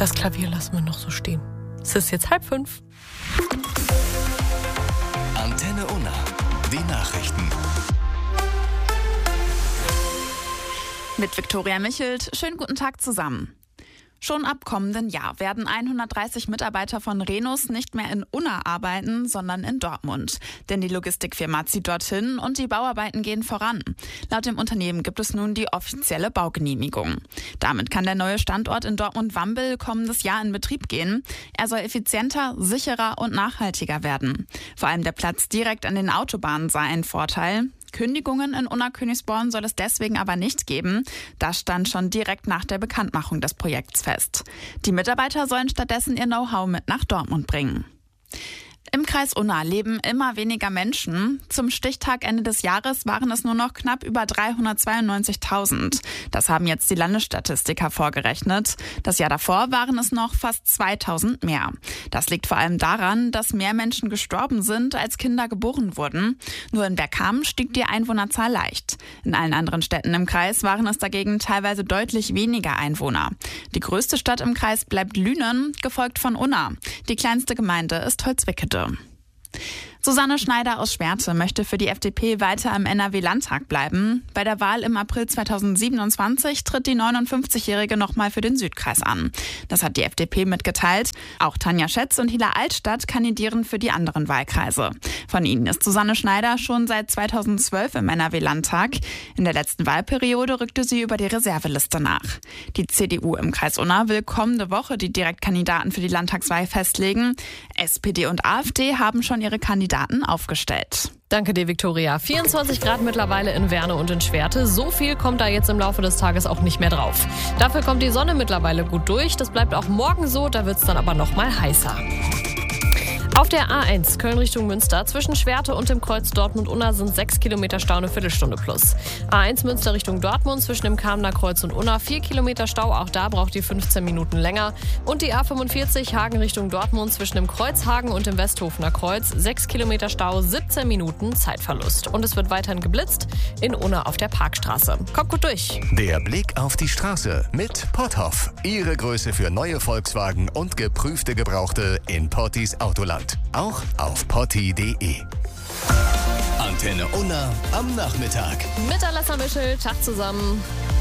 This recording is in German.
Das Klavier lassen wir noch so stehen. Es ist jetzt 4:30. Antenne Unna, die Nachrichten. Mit Viktoria Michelt, schönen guten Tag zusammen. Schon ab kommenden Jahr werden 130 Mitarbeiter von Rhenus nicht mehr in Unna arbeiten, sondern in Dortmund. Denn die Logistikfirma zieht dorthin und die Bauarbeiten gehen voran. Laut dem Unternehmen gibt es nun die offizielle Baugenehmigung. Damit kann der neue Standort in Dortmund-Wambel kommendes Jahr in Betrieb gehen. Er soll effizienter, sicherer und nachhaltiger werden. Vor allem der Platz direkt an den Autobahnen sei ein Vorteil. Kündigungen in Unna-Königsborn soll es deswegen aber nicht geben. Das stand schon direkt nach der Bekanntmachung des Projekts fest. Die Mitarbeiter sollen stattdessen ihr Know-how mit nach Dortmund bringen. Im Kreis Unna leben immer weniger Menschen. Zum Stichtag Ende des Jahres waren es nur noch knapp über 392.000. Das haben jetzt die Landesstatistiker vorgerechnet. Das Jahr davor waren es noch fast 2.000 mehr. Das liegt vor allem daran, dass mehr Menschen gestorben sind, als Kinder geboren wurden. Nur in Bergham stieg die Einwohnerzahl leicht. In allen anderen Städten im Kreis waren es dagegen teilweise deutlich weniger Einwohner. Die größte Stadt im Kreis bleibt Lünen, gefolgt von Unna. Die kleinste Gemeinde ist Holzwickede. Susanne Schneider aus Schwerte möchte für die FDP weiter im NRW-Landtag bleiben. Bei der Wahl im April 2027 tritt die 59-Jährige nochmal für den Südkreis an. Das hat die FDP mitgeteilt. Auch Tanja Schätz und Hila Altstadt kandidieren für die anderen Wahlkreise. Von ihnen ist Susanne Schneider schon seit 2012 im NRW-Landtag. In der letzten Wahlperiode rückte sie über die Reserveliste nach. Die CDU im Kreis Unna will kommende Woche die Direktkandidaten für die Landtagswahl festlegen. SPD und AfD haben schon ihre Kandidaten aufgestellt. Danke dir, Viktoria. 24 Grad mittlerweile in Werne und in Schwerte. So viel kommt da jetzt im Laufe des Tages auch nicht mehr drauf. Dafür kommt die Sonne mittlerweile gut durch. Das bleibt auch morgen so, da wird es dann aber noch mal heißer. Auf der A1 Köln Richtung Münster zwischen Schwerte und dem Kreuz Dortmund-Unna sind 6 Kilometer Stau, eine Viertelstunde plus. A1 Münster Richtung Dortmund zwischen dem Kamener Kreuz und Unna 4 Kilometer Stau, auch da braucht ihr 15 Minuten länger. Und die A45 Hagen Richtung Dortmund zwischen dem Kreuz Hagen und dem Westhofener Kreuz 6 Kilometer Stau, 17 Minuten Zeitverlust. Und es wird weiterhin geblitzt in Unna auf der Parkstraße. Kommt gut durch. Der Blick auf die Straße mit Potthoff. Ihre Größe für neue Volkswagen und geprüfte Gebrauchte in Pottis Autoland. Auch auf potti.de. Antenne Unna am Nachmittag. Mit Alessa Michel, Tag zusammen.